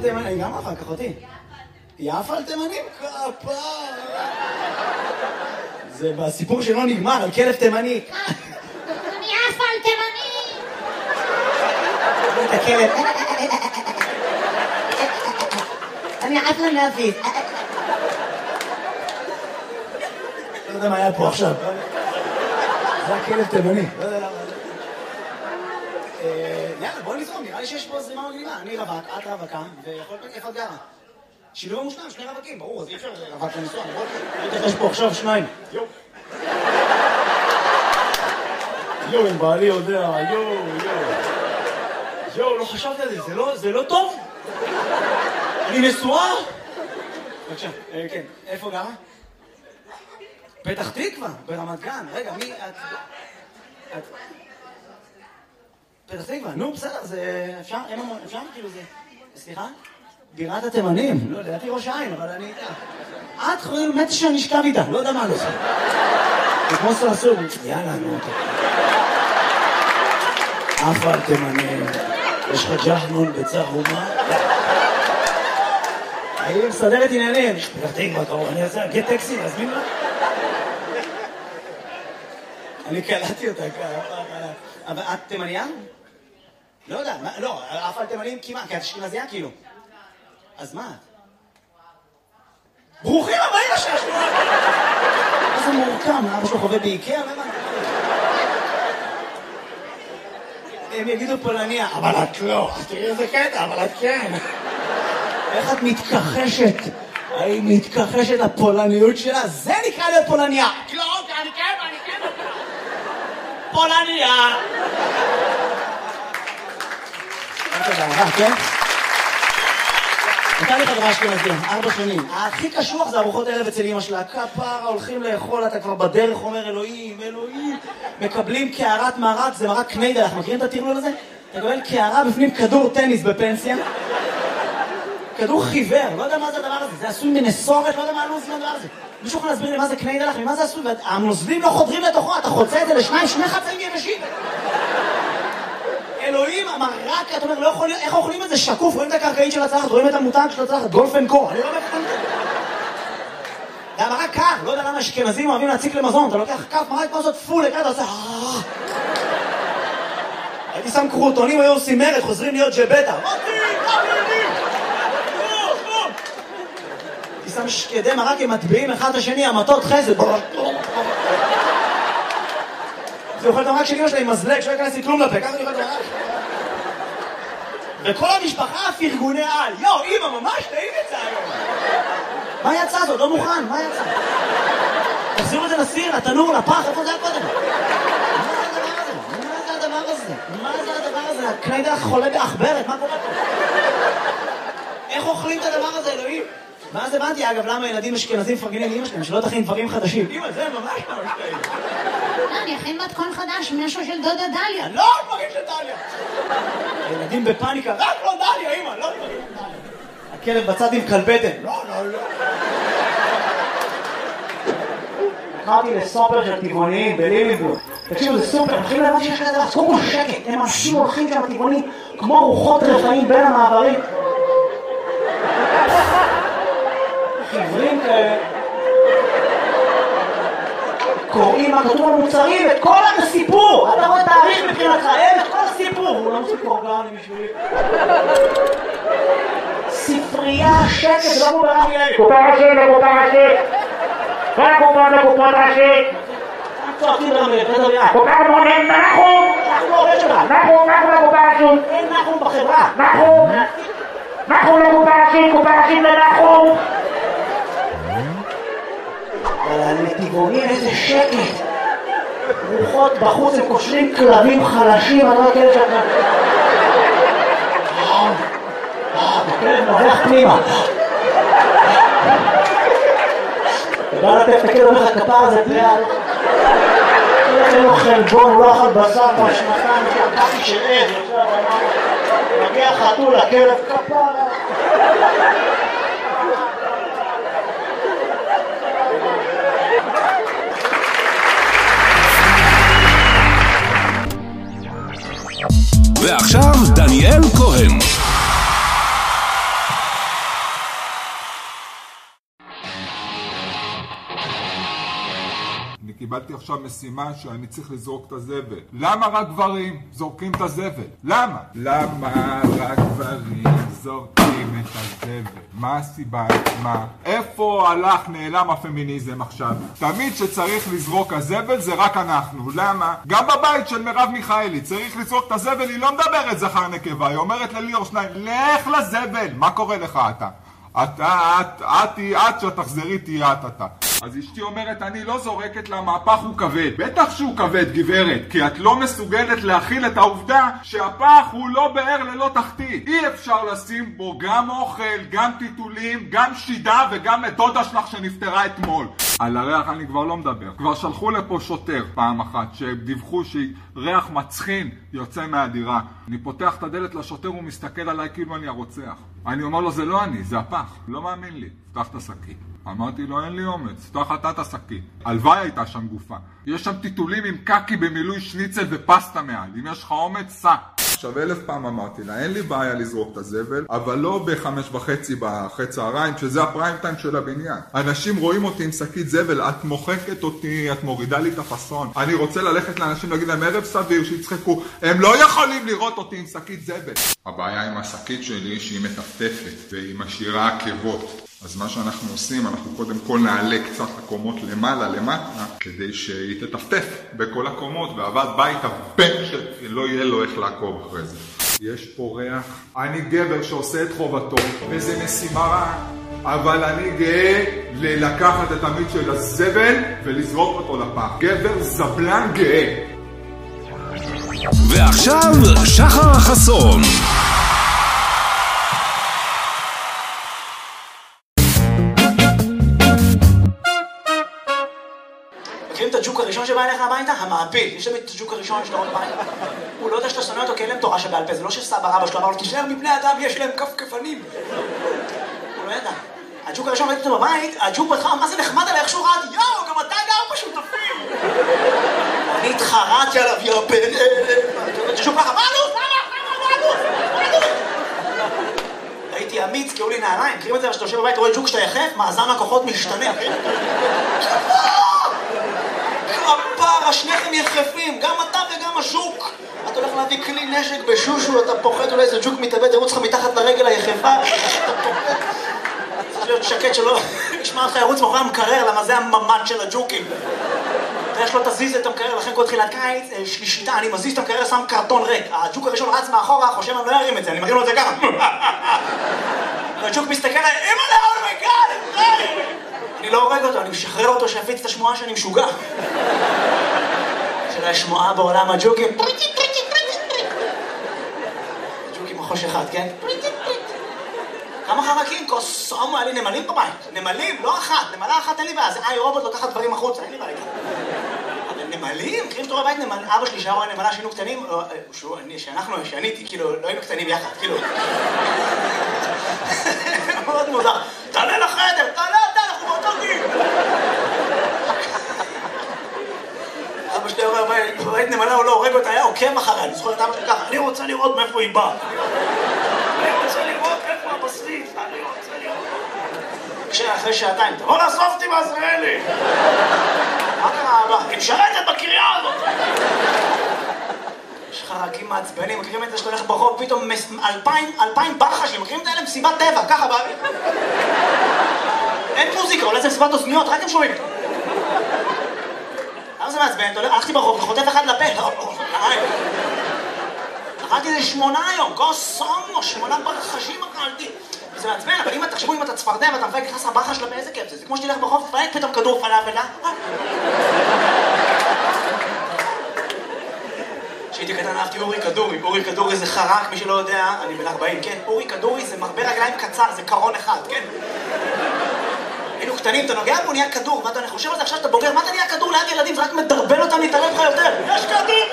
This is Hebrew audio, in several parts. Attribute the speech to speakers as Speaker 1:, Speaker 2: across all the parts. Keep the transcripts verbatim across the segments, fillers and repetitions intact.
Speaker 1: תימנים, גם אחר כך אותי. יפה על תימנים? כפר. זה בסיפור שלא נגמר, על כלב תימני.
Speaker 2: אני יפה על תימנים.
Speaker 1: את הכלב.
Speaker 2: אני יפה להפיס.
Speaker 1: לא יודע מה היה פה עכשיו. זה הכלב תימני. לא יודע למה. יאללה, בוא נזרום, נראה לי שיש פה זרימה מגניבה. אני רווק, את רווקה, ויכול להיות איפה את גרה. שילוב המושלם, שני רווקים, ברור, אז אי אפשר רווק לנסוע, נכון? יש פה עכשיו שניים. יואו. יואו, אם בעלי יודע, יואו, יואו. יואו, לא חשבתי על זה, זה לא טוב? אני נשואה? בבקשה, כן, איפה גרה? פתח תקווה, ברמת גן. רגע, מי את? את... פתח תקווה, נו, בסדר, זה... אפשר? אין המון, אפשר? כאילו זה... סליחה? בירת התימנים. לא, לדעתי ראש העין, אבל אני... את חושבת מתי שאני אשכב איתה, לא יודע מה לא עושה. זה כמו סרסור. יאללה, נו. אף על תימנים. יש לך ג'חנון בצהומה? אני מסדרת עניינים. פתח תקווה, קרוב, אני רוצה להגיד טקסי, להזמין לה? אני קלטתי אותה ככה. אבל את תימניה? לא יודע, לא, אף על תימנים כמעט, כי את אשכנזייה כאילו. אז מה את? ברוכים הבאים לשש! מה זה מורכם? אבא שלו חווה באיקאה? הם יגידו פולניה, אבל את לא. תראי איזה קטע, אבל את כן. איך את מתכחשת? היא מתכחשת לפולניות שלה? זה נקרא להיות פולניה. לא, אני כן, אני כן. פולניה. כן? נתן לי חברה אשכנזית, ארבע שנים. הכי קשוח זה ארוחות ערב אצל אמא שלה. כפרה, הולכים לאכול, אתה כבר בדרך אומר אלוהים, אלוהים. מקבלים קערת מרק, זה מרק קניידל, אנחנו מכירים את הטרלול הזה? אתה מקבל קערה בפנים כדור טניס בפנסיה. כדור חיוור, לא יודע מה זה הדבר הזה. זה עשוי מנסורת, לא יודע מה הלוז מהדבר הזה. מישהו יכול להסביר לי מה זה קניידל, ממה זה עשוי? והנוזלים לא חודרים לתוכו, אתה חוצה את זה לשניים, שני חצאים יבשים. אלוהים, המרק, אתה אומר, לא יכול להיות, איך אוכלים את זה שקוף? רואים את הקרקעית של הצלחת, רואים את המותג של הצלחת, גולף אנד קו, אני לא יודע איך אוכלים את זה. זה המרק קר, לא יודע למה אשכנזים אוהבים להציק למזון, אתה לוקח כף מרק, מה זאת פול, אתה עושה... הייתי שם קרוטונים, היו עושים מרד, חוזרים להיות ג'בטה. הייתי שם שקדי מרק עם מטביעים אחד את השני, המטות חסד. זה אוכל את המרק של אמא שלה עם מזלג, שלא ייכנס לי כלום לפה, ככה אני אוכל את המרק. וכל המשפחה פרגוני על. יו, אמא, ממש טעים יצא היום. מה יצא זאת? לא מוכן, מה יצא? תחזירו את זה לסיר, לתנור, לפח, איפה זה היה קודם? מה זה הדבר הזה? מה זה הדבר הזה? הקניידל חולה באחברת, מה קורה פה? איך אוכלים את הדבר הזה, אלוהים? ואז הבנתי, אגב, למה ילדים אשכנזים מפרגנים לאמא שלהם, שלא תכין דברים חדשים. אמא, זה ממש ממש טעים.
Speaker 2: לא, אני אכין מתכון חדש, משהו של דודה דליה.
Speaker 1: לא, דברים של דליה. ילדים בפאניקה, רק לא דליה, אמא, לא דברים של דליה. הכלב בצד עם כלבטן. לא, לא, לא. קראתי לסופר של טבעוניים בליליבלום. תקשיבו, זה סופר, הולכים להבא שיש כזה דבר, קודם כל שקט, הם אנשים הולכים שם טבעונים כמו רוחות רפאים בין המעברים. חיוורים כאלה. קוראים מה כתוב במוצרים, את כל הסיפור. אתה רואה תאריך מבחינתך, אין את כל הסיפור. הוא לא מוסיף אורגני בשבילי. ספרייה, שקט, לא מוברה מילי.
Speaker 3: קופה ראשית, לקופה ראשית. כל הקופה לקופה ראשית.
Speaker 1: צועקים ברמי, תדבר יד.
Speaker 3: קופה מונים, נחום.
Speaker 1: אנחנו עובד שלך.
Speaker 3: נחום, נחום לקופה ראשית.
Speaker 1: אין נחום בחברה.
Speaker 3: נחום. נחום לקופה ראשית, קופה ראשית לנחום.
Speaker 1: אבל הנתיבונים איזה שקט. רוחות בחוץ, הם קושרים כלבים חלשים, אני לא יודע שאתה... הכלב נובח פנימה. אתה בא לטף את הכלב, אומר לך כפר הזה פריאל. אין לו חלבון, הוא לא אכל בשר בשנתיים שהקפי של עז, מגיע חתול, הכלב כפר.
Speaker 4: ועכשיו דניאל כהן. קיבלתי עכשיו משימה שאני צריך לזרוק את הזבל. למה רק גברים זורקים את הזבל? למה? למה רק גברים זורקים את הזבל? מה הסיבה? מה? איפה הלך נעלם הפמיניזם עכשיו? תמיד שצריך לזרוק הזבל זה רק אנחנו. למה? גם בבית של מרב מיכאלי צריך לזרוק את הזבל, היא לא מדברת זכר נקבה, היא אומרת לליאור שניים, לך לזבל. מה קורה לך אתה? אתה, את, את, את, שתחזרי תהיה את אתה. אז אשתי אומרת, אני לא זורקת למהפך הוא כבד. בטח שהוא כבד, גברת, כי את לא מסוגלת להכיל את העובדה שהפח הוא לא באר ללא תחתית. אי אפשר לשים בו גם אוכל, גם טיטולים, גם שידה וגם את דודה שלך שנפטרה אתמול. על הריח אני כבר לא מדבר. כבר שלחו לפה שוטר פעם אחת שדיווחו שריח מצחין יוצא מהדירה. אני פותח את הדלת לשוטר, הוא מסתכל עליי כאילו אני הרוצח. אני אומר לו, זה לא אני, זה הפח. לא מאמין לי. פתח את השקית. אמרתי לו, אין לי אומץ, פתח אתה את השקית. הלוואי הייתה שם גופה. יש שם טיטולים עם קקי במילוי שניצל ופסטה מעל. אם יש לך אומץ, סע. עכשיו אלף פעם אמרתי לה, אין לי בעיה לזרוק את הזבל, אבל לא בחמש וחצי בחצי צהריים, שזה הפריים טיים של הבניין. אנשים רואים אותי עם שקית זבל, את מוחקת אותי, את מורידה לי את הפסון. אני רוצה ללכת לאנשים להגיד להם, ערב סביר, שיצחקו, הם לא יכולים לראות אותי עם שקית זבל. הבעיה עם השקית שלי שהיא מטפטפת והיא משאירה עקבות. אז מה שאנחנו עושים, אנחנו קודם כל נעלה קצת הקומות למעלה, למטה, כדי שהיא תטפטף בכל הקומות, ועבד בית הבן שלא יהיה לו איך לעקוב אחרי זה. יש פה ריח, אני גבר שעושה את חובתו, וזה משימה רעה, אבל אני גאה ללקחת את המיץ של הזבל ולזרוק אותו לפח. גבר זבלן גאה.
Speaker 5: ועכשיו שחר חסון.
Speaker 1: מכירים את הג'וק הראשון שבא אליך הביתה? המעפיל. יש להם את הג'וק הראשון שאתה רואה בבית. הוא לא יודע שאתה שונא אותו כי אין להם תורה שבעל פה. זה לא שסבא רבא שלו אמר לו, תשאר מבני אדם, יש להם כפכפנים. הוא לא ידע. הג'וק הראשון ראיתי אותו בבית, הג'וק בהתחלה, מה זה נחמד עליי, איך שהוא רעד, יאו, גם אתה גר בשותפים. אני התחרעתי עליו, יא בן אלה. הג'וק ככה, מה עלות? מה עלות? מה עלות? הייתי אמיץ, קראו לי נעליים. מכירים את זה, כשאתה יושב בבית, רואה ג'וק שאתה יחף, מאזן הכוחות משתנה. כפרה, שניכם יחפים, גם אתה וגם הז'וק. אתה הולך להביא כלי נשק בשושו, אתה פוחד אולי איזה ג'וק מתאבד, ירוץ לך מתחת לרגל היחפה. אתה פוחד. צריך להיות שקט שלא ישמע אותך ירוץ מאחורי המקרר, למה זה הממד של הג'וקים. ואיך לא תזיז את המקרר, לכן כל תחילת קיץ, שלישיתה, אני מזיז את המקרר, שם קרטון ריק. הג'וק הראשון רץ מאחורה, חושב אני לא ירים את זה, אני מרים לו את זה גם. והג'וק מסתכל עליי, אמא לה, אומייגאד, אני לא הורג אותו, אני משחרר אותו שיפיץ את השמועה שאני משוגע. של השמועה בעולם הג'וקים. ג'וקים מחוש אחד, כן? כמה חרקים? קוסומו, היה לי נמלים בבית. נמלים, לא אחת. נמלה אחת אין לי בעיה. זה איי רובוט לוקחת דברים החוצה, אין לי בעיה. אבל נמלים? מכירים שאתה רואה בבית נמל... אבא שלי שהיה רואה נמלה שהיינו קטנים, שאנחנו, שאני הייתי, כאילו, לא היינו קטנים יחד, כאילו. מאוד מוזר. תעלה לחדר, תעלה אתה, אנחנו באותו גיל. אבא שלי רואה בבית נמלה, הוא לא הורג אותה, היה עוקב אחריה. אני זוכר את אבא שלי ככה, אני רוצה לראות מאיפה היא באה. אני רוצה לראות איפה הבשריף, אני רוצה לראות. כשאחרי שעתיים, תבוא לאסוף אותי בעזריאלי. מה קרה אבא? היא משרתת בקריה הזאת. יש חרקים מעצבנים, מכירים את זה שאתה הולך ברחוב, פתאום אלפיים, אלפיים ברחשים, מכירים את האלה מסיבת טבע, ככה באוויר. אין מוזיקה, אולי זה מסיבת אוזניות, רק הם שומעים. למה זה מעצבן? הלכתי ברחוב, חוטף אחד לפה. אכלתי איזה שמונה היום, קוסומו, שמונה ברחשים אכלתי. זה מעצבן, אבל אם תחשבו אם אתה צפרדע ואתה מפייק נכנס לברחה שלה באיזה כיף זה, זה כמו שתלך ברחוב, תפייק פתאום כדור פלאפל, אה? כשהייתי קטן אהבתי אורי כדורי, אורי כדורי זה חרק, מי שלא יודע, אני בן ארבעים, כן? אורי כדורי זה מרבה רגליים קצר, זה קרון אחד, כן? היינו קטנים, אתה נוגע בו, נהיה כדור, מה אתה חושב על זה עכשיו שאתה בוגר, מה אתה נהיה כדור ליד ילדים, זה רק מדרבן אותם להתערב לך יותר, יש כדור!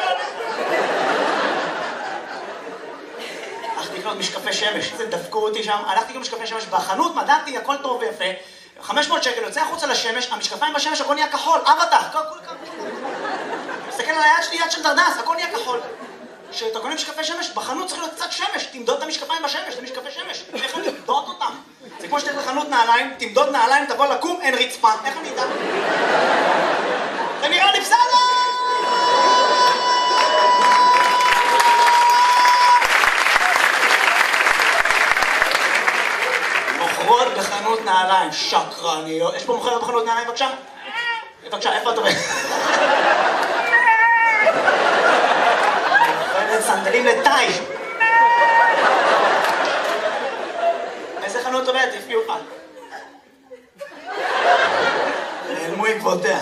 Speaker 1: הלכתי לקנות משקפי שמש, זה דפקו אותי שם, הלכתי לקנות משקפי שמש בחנות, מדעתי, הכל טוב ויפה, חמש מאות שקל, יוצא החוצה לשמש, המשקפיים בשמש, הכל נהיה כחול, אבטח, הכל כחול. תסתכל על היד שלי, יד של דרדס, הכל נהיה כחול. כשאתה קונה משקפי שמש, בחנות צריך להיות קצת שמש, תמדוד את המשקפיים בשמש, זה משקפי שמש, איך אני אמדוד אותם? זה כמו שתלך לחנות נעליים, תמדוד נעליים, תבוא לקום, אין רצפה, איך אני אדע? זה נראה מוכרות בחנות נעליים, שקרניות. יש פה מוכרת בחנות נעליים, בבקשה? בבקשה, איפה את עובדת? סנדלים לטאי. איזה חנות עובדת? תפי אוכל. נעלמו עקבותיה.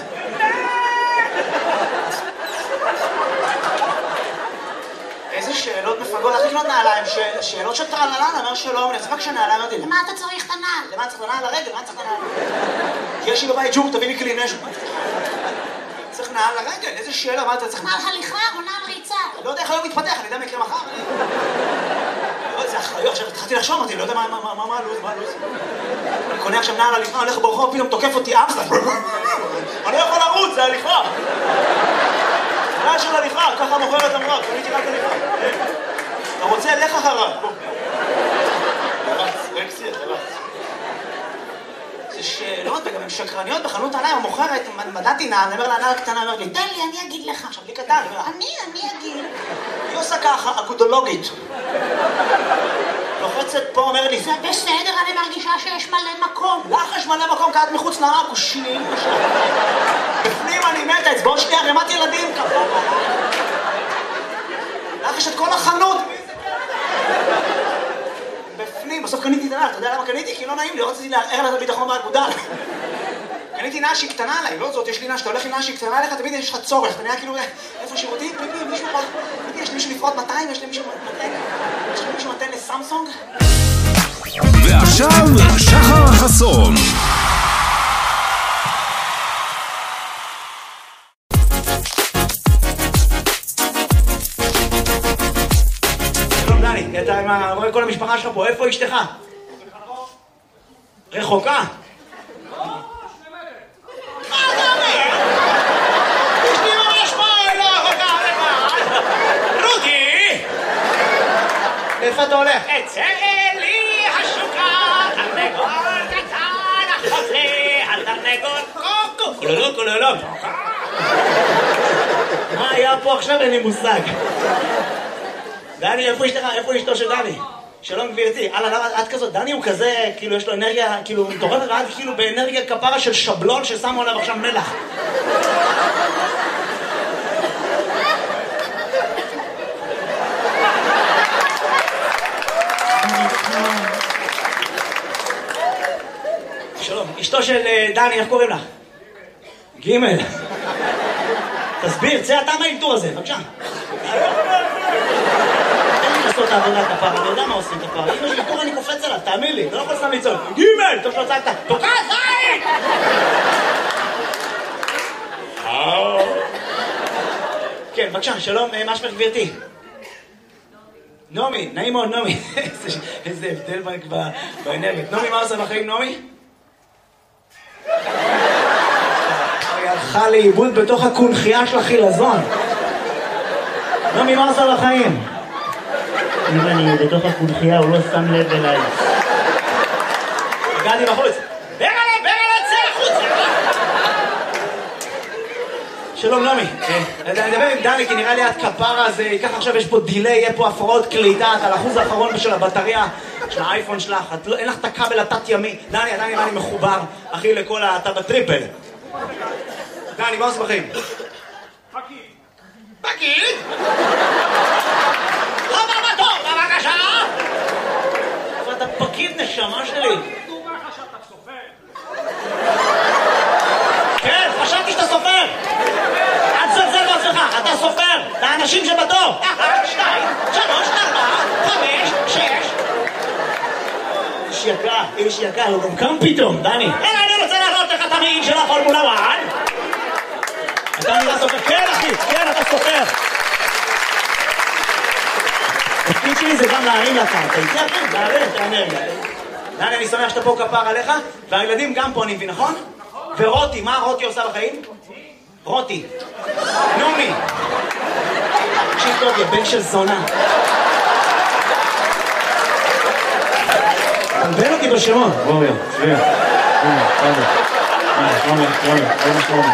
Speaker 1: איזה שאלות מפגות, איך לקנות נעליים? שאלות של טרללן, אומר שלום, אני רק שנעליים אותי.
Speaker 2: למה אתה צריך את הנעל?
Speaker 1: למה צריך את הנעל לרגל? למה צריך את הנעל? יש לי בבית ג'וק, תביא לי כלי נשק. צריך נעל לרגל, איזה שאלה, מה אתה צריך?
Speaker 2: נעל הליכה או נעל ריצה?
Speaker 1: לא יודע איך היום מתפתח, אני יודע מה יקרה מחר. לא, זה אחריות, עכשיו התחלתי לחשוב, אמרתי, לא יודע מה הלו"ז, מה הלו"ז. אני קונה עכשיו נעל הליכה, הולך ברחוב, פתאום תוקף אותי אמסטר. אני לא יכול לרוץ, זה הליכה. נעל של הליכה, ככה מוכרת אמרה, קניתי רק הליכה. אתה רוצה, לך אחריו. רקסי, אתה רץ. זה שאלות, וגם הן שקרניות בחנות עליי, המוכרת, מדעתי נעל, אני אומר לה, נעל קטנה, אומר לי,
Speaker 2: תן לי, אני אגיד לך.
Speaker 1: עכשיו, לי קטן,
Speaker 2: אני, אני אגיד.
Speaker 1: היא עושה ככה, אגודולוגית. לוחצת פה, אומר לי,
Speaker 2: זה בסדר, אני מרגישה שיש מלא מקום.
Speaker 1: לך יש מלא מקום, כי את מחוץ לעכושים. בפנים אני מתה, אצבעות שנייה, רמת ילדים, כפה. לך יש את כל החנות. בפנים, בסוף קניתי את הנעל, אתה יודע למה קניתי? כי לא נעים לי, רציתי לערער לה את הביטחון באגודל. קניתי נעל שהיא קטנה עליי, לא זאת, יש לי נעל, שאתה הולך עם נעל שהיא קטנה עליך, תמיד יש לך צורך, אתה נראה כאילו, איפה שירותים? פיפי, מישהו פה, פיפי, יש לי מישהו לפרוט מאתיים, יש לי מישהו מתן, יש לי מישהו מתן לסמסונג?
Speaker 5: ועכשיו, שחר חסון.
Speaker 1: שלום דני, אתה רואה כל המשפחה שלך פה, איפה אשתך? רחוקה? איפה אתה הולך?
Speaker 6: אצא לי השוקה, תרנגול קטן, החוזה, התרנגול קוקו.
Speaker 1: כוללו, כוללו. מה היה פה עכשיו? אין לי מושג. דני, איפה אשתך? איפה אשתו של דני? שלום גבירתי. הלאה, למה את כזאת? דני הוא כזה, כאילו יש לו אנרגיה, כאילו מטורפת, ואת כאילו באנרגיה כפרה של שבלון ששמו עליו עכשיו מלח. שלום, אשתו של דני, איך קוראים לך? גימל. תסביר, צא אתה מהאלתור הזה, בבקשה. אין לי לעשות את העבודה כפרה, אני יודע מה עושים כפרה. אם יש אלתור אני קופץ עליו, תאמין לי, לא יכול סתם לצעוק. גימל, טוב שלא צעקת. תוקע, זין! כן, בבקשה, שלום, מה שמך גבירתי? נעמי, נעים מאוד, נעמי. איזה הבדל באנרגיה. נעמי, מה עושה בחיים, נעמי? היא הלכה לאיבוד בתוך הקונחייה של החילזון. נעמי, מה עושה בחיים?
Speaker 7: אם אני בתוך הקונחייה, הוא לא שם לב אליי.
Speaker 1: הגעתי בחוץ.
Speaker 6: ברלה, ברלה, צא החוצה!
Speaker 1: שלום נעמי, אני מדבר עם דני כי נראה לי את כפרה, אז ייקח עכשיו, יש פה דילי, יהיה פה הפרעות קליטה, את על האחוז האחרון של הבטריה של האייפון שלך, אין לך את הכבל התת ימי. דני, עדיין נראה לי מחובר, אחי, לכל ה... אתה בטריפל. דני, מה עושה בחיים?
Speaker 6: פקיד. פקיד? חבר בתור, בבקשה!
Speaker 1: אבל אתה פקיד נשמה שלי.
Speaker 6: דומה לך שאתה סופר.
Speaker 1: כן, חשבתי שאתה סופר. אל תזלזל בעצמך, אתה סופר. את האנשים שבתור.
Speaker 6: אחת, שתיים, שלוש, ארבע, חמש, שש.
Speaker 1: איש יקר, איש יקר, הוא גם קם פתאום, דני.
Speaker 6: אלא אני רוצה להראות לך את המעיל של הפורמולה אחת.
Speaker 1: אתה נראה סופר. כן, אחי, כן, אתה סופר. התפקיד שלי זה גם להרים לקרקע. כן, כן, להרים את האנרגיה. דני, אני שמח שאתה פה כפר עליך, והילדים גם פה, אני מבין, נכון? ורותי, מה רותי עושה בחיים? רותי. נעמי. תקשיב טוב, יא בן של זונה. תלבן אותי בשמות.
Speaker 7: בואו, יו, שביע. הנה, בסדר. הנה, שלומי, שלומי, שלומי, שלומי.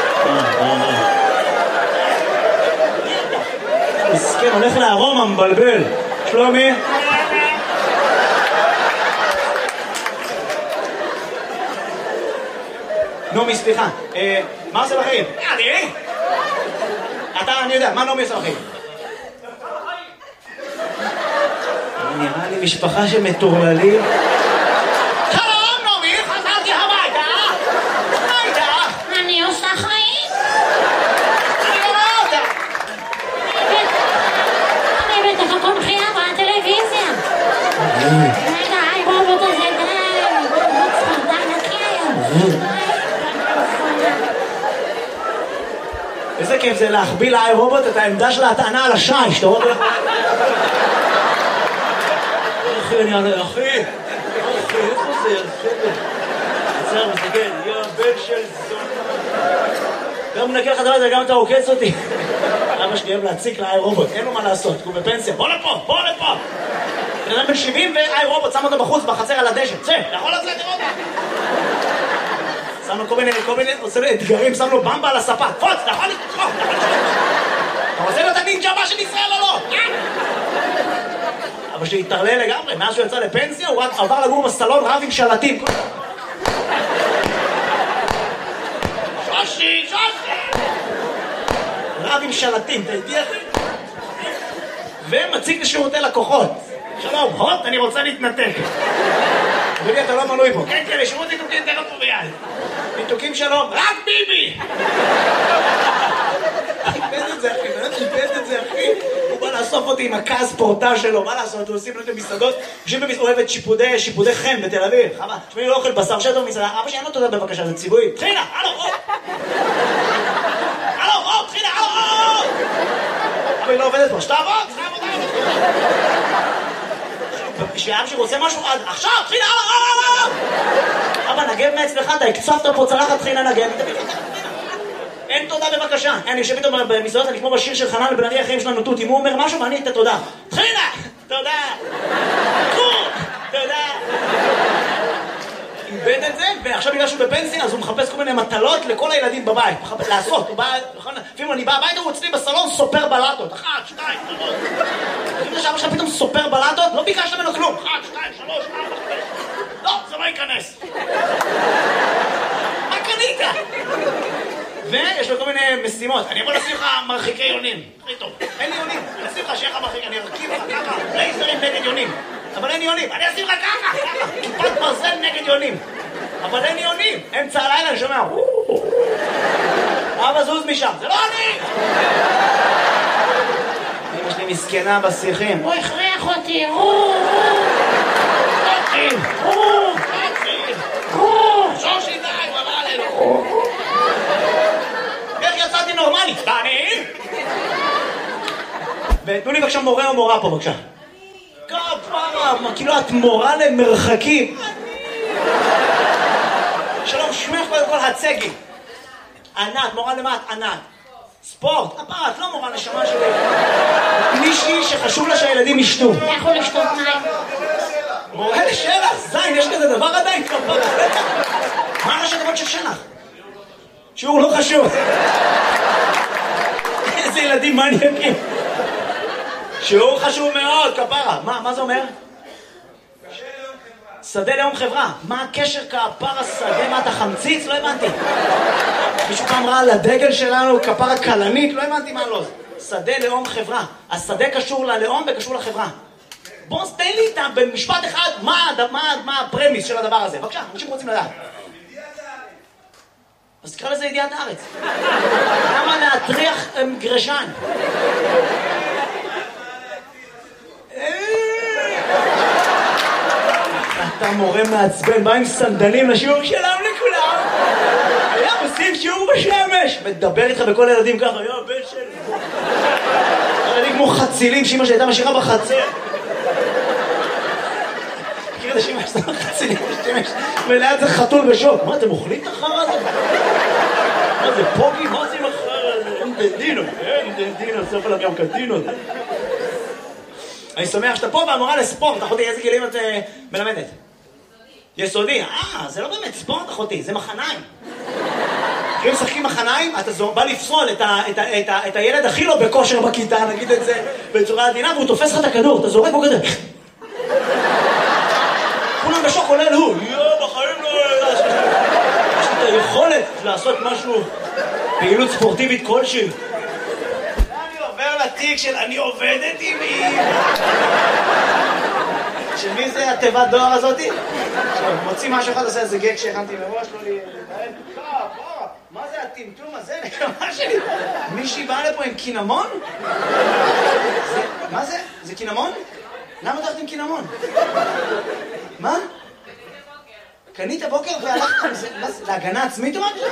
Speaker 1: מסכן, הולך לארומה, מבלבל. שלומי. נעמי, סליחה. אה, מה עושה בחיים? אני? אתה, אני יודע, מה נעמי עושה בחיים? נראה לי משפחה שמטורללים.
Speaker 6: שלום, נעמי, חזרתי הביתה. מה איתך?
Speaker 2: אני עושה חיים.
Speaker 6: אני לא רואה אותה.
Speaker 2: אני בטח הכל בחייה בטלוויזיה. רגע, היי רובוט הזה, די. רובוט ספרדן נקי היום.
Speaker 1: איזה כיף זה להחביא לאי רובוט את העמדה של ההטענה על השיש, אתה רואה? אחי, אני אענה, אחי, אחי, איפה זה? עצר, מסתכל, יא בן של זון. גם מנקה לך דבר הזה, גם אתה עוקץ אותי. אבא שלי אוהב להציק לאי רובוט, אין לו מה לעשות, הוא בפנסיה. בוא לפה, בוא לפה. בן אדם בן שבעים ואי רובוט, שם אותו בחוץ, בחצר על הדשא. צא, יכול לצאת לראות. שם לו כל מיני, כל מיני, עושה לו אתגרים, שם לו במבה על הספה. פוץ, אתה יכול לתקוף, אתה יכול לתקוף. אתה רוצה להיות הנינג'ה הבא של ישראל או לא? אבל שהתערלל לגמרי, מאז שהוא יצא לפנסיה, הוא עבר לגור בסלון רב עם שלטים.
Speaker 6: שושי, שושי!
Speaker 1: רב עם שלטים, אתה איתי אחי? ומציג לשירותי לקוחות. שלום, הוט, אני רוצה להתנתק. אדוני, אתה לא מנוי פה.
Speaker 6: כן, כן, לשירות ניתוקים תכף פה ביד.
Speaker 1: ניתוקים שלום, רק ביבי! איבד את זה אחי, באמת איבד את זה אחי. הוא בא לאסוף אותי עם הכעס פורטה שלו, מה לעשות? הוא עושים לו את המסעדות, יושבים במסעדות, אוהב את שיפודי, שיפודי חן בתל אביב. חבל, שמי לא אוכל בשר שטו במסעדה, אבא שאין לו תודה בבקשה, זה ציבורי. תחילה, הלו, או! הלו, או, תחילה, הלו, או! אבא היא לא עובדת פה, שתעבוד, שתעבוד, כשאבא שרוצה משהו, עכשיו, תחילה, הלו, או! אבא, נגב מאצלך, אתה הקצפת פה צלחת תחילה נגב, אין תודה בבקשה. אני יושב איתו במסעדות, אני כמו בשיר של חנן לבן ארי, החיים שלנו תות. אם הוא אומר משהו ואני את התודה. תחילה! תודה! תודה! איבד את זה, ועכשיו בגלל שהוא בפנסיה, אז הוא מחפש כל מיני מטלות לכל הילדים בבית. לעשות, הוא בא... לפעמים אני בא הביתה, הוא אצלי בסלון סופר בלטות. אחת, שתיים, שלוש. אם זה שאבא שלך פתאום סופר בלטות, לא ביקשת ממנו כלום. אחת, שתיים, שלוש, ארבע, חמש. לא, זה לא ייכנס. מה קנית? ויש לו כל מיני משימות. אני יכול לשים לך מרחיקי יונים. הכי טוב. אין לי יונים. אני אשים לך שיהיה לך מרחיק, אני ארכיב לך ככה. לייזרים נגד יונים. אבל אין יונים. אני אשים לך ככה, ככה. כיפת ברזל נגד יונים. אבל אין יונים. אמצע הלילה אני שומע. אבא זוז משם. זה לא אני! אמא שלי מסכנה בשיחים.
Speaker 2: הוא הכריח אותי.
Speaker 6: שושי די, בבא עלינו.
Speaker 1: איך יצאתי נורמלי? אני? ותנו לי בבקשה מורה או מורה פה בבקשה. כפרה, כאילו את מורה למרחקים. שלום, שמך קודם כל הצגי. ענת, מורה למה את? ענת. ספורט, כפרה, את לא מורה נשמה שלי. מישהי שחשוב לה שהילדים ישתו.
Speaker 2: לכו לשתות מים.
Speaker 1: מורה לשלח, זין, יש כזה דבר עדיין? כפרה, מה ראשי הדבר של שלח? שיעור לא חשוב. איזה ילדים מניאקים. שיעור חשוב מאוד, כפרה. מה, מה זה אומר? שדה ליום חברה. מה הקשר כפרה שדה? מה אתה חמציץ? לא הבנתי. מישהו פעם ראה על הדגל שלנו כפרה קלנית? לא הבנתי מה לא. שדה ליום חברה. השדה קשור ללאום וקשור לחברה. בוא תן לי איתם במשפט אחד מה, מה, מה הפרמיס של הדבר הזה. בבקשה, אנשים רוצים לדעת. אז תקרא לזה ידיעת הארץ. למה להטריח גרשן? אתה מורה מעצבן, בא עם סנדלים לשיעור שלם לכולם. היה עושים שיעור בשמש. מדבר איתך בכל ילדים ככה, יו, בן של... ילדים כמו חצילים, שאמא שהייתה משאירה בחצר. מכיר את השאמא שאתה חצילים בשמש? וליד זה חתול בשוק. מה, אתם אוכלים את החרא הזה? מה זה פוגי? מה זה עם החרא הזה? אין דדינו, אין דדינו, סוף עליו גם קדינו. אני שמח שאתה פה והמורה לספורט. אחותי, איזה כלים את מלמדת? יסודי. אה, זה לא באמת ספורט, אחותי, זה מחניים. כשהם משחקים מחניים, אתה בא לפסול את הילד הכי לא בכושר בכיתה, נגיד את זה בצורה עדינה, והוא תופס לך את הכדור, אתה זורק בו כזה. כולם בשוק, כולל הוא. יואו, בחיים לא... יש לי את היכולת לעשות משהו, פעילות ספורטיבית כלשהי. אני עובר לתיק של אני עובדת עם מי. של מי זה התיבת דואר הזאתי? עכשיו, מוציא משהו אחד, עושה איזה גג שהכנתי מראש, לא להתנהל. מה זה הטמטום הזה? נקמה שלי. מישהי באה לפה עם קינמון? מה זה? זה קינמון? למה אתה הולכת עם קינמון? מה? קנית בוקר והלכת עם זה? להגנה עצמית או משהו?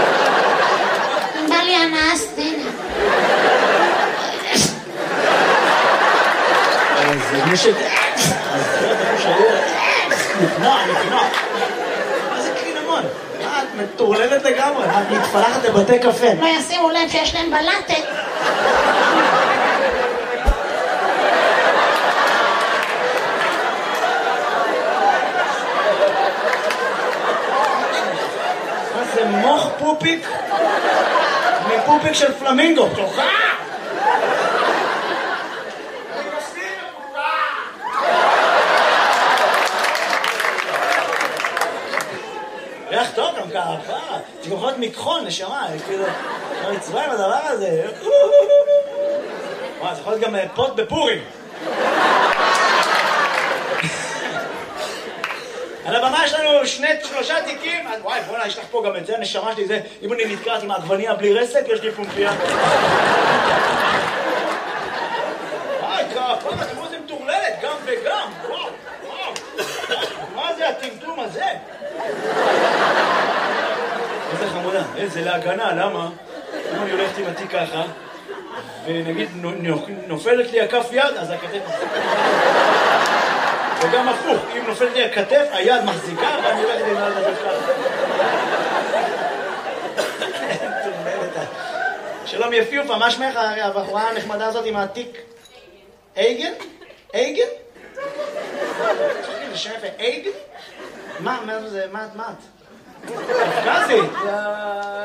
Speaker 2: בא לי הנאה סצנה.
Speaker 1: זה מי ש... אז זה אתה חושב נפנוע, נפנוע. מה זה קינמון? מה, את מטורללת לגמרי? את מתפלחת לבתי קפה.
Speaker 2: לא ישימו לב שיש להם בלטה.
Speaker 1: מה זה מוח פופיק? מפופיק של פלמינגו. תוכה! ריח טוב גם ככה, זה גם יכול להיות מכחול, נשמה, כאילו, לא נצבע עם הדבר הזה. וואי, זה יכול להיות גם פוט בפורים. על הבמה יש לנו שני, שלושה תיקים, וואי, בוא'נה, יש לך פה גם את זה, נשמה שלי, זה, אם אני נתקעת עם העגבניה בלי רסק, יש לי פומפיה. וואי, כפה, תראו זה מטורללת, גם וגם, וואו, וואו. מה זה הטמטום הזה? איזה חמודה, איזה להגנה, למה? אם אני הולכת עם התיק ככה, ונגיד נופלת לי הכף יד, אז הכתף... וגם הפוך, אם נופלת לי הכתף, היד מחזיקה, ואני הולכת עם היד הזה ככה. שלום יפיופה, מה שמך הבחורה הנחמדה הזאת עם התיק? אייגן? אייגן? זה שם יפה, אייגן? מה, מה זה, מה את? קפקזית?